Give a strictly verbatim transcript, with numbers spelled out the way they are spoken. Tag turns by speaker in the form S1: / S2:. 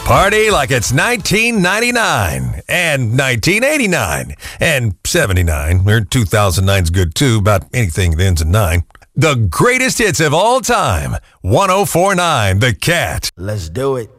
S1: Party like it's nineteen ninety-nine and nineteen eighty-nine and seventy-nine. Or two thousand nine's good too, about anything that ends in nine. The greatest hits of all time. one oh four point nine The Cat.
S2: Let's do it.